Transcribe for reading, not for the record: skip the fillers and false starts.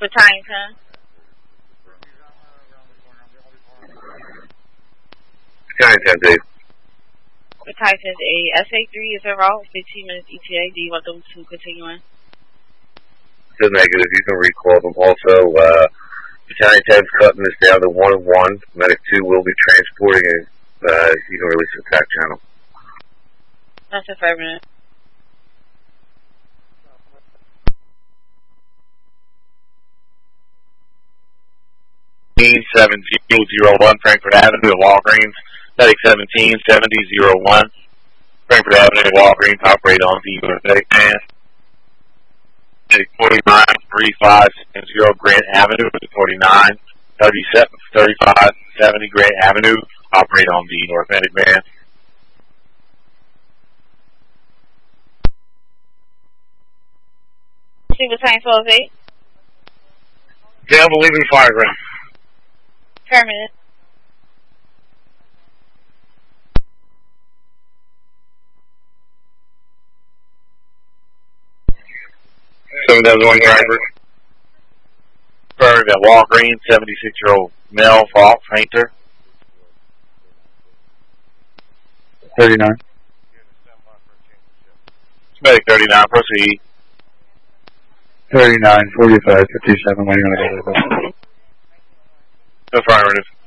Battalion 10. Battalion 10, Dave. Battalion 10 a SA3 is en route, 15 minutes ETA. Do you want them to continue in? Still negative. You can recall them. Also, Battalion 10's cutting this down to 1-1. Medic 2 will be transporting and you can release the attack channel. That's affirmative. Frankfurt Avenue, Walgreens. Medic 177001. Frankfurt Avenue, Walgreens. Operate on the medic man. Medic 493570 Grant Avenue. 49 37 35 70 Grant Avenue. Operate on the North Medic man. See Battalion 12-8. Down, leaving fireground. Affirmative. Going driver. Affirmative at Walgreens, 76-year-old male, fault, fainter. 39. Medic 39, proceed. 39, 45, 57, waiting on the Affirmative.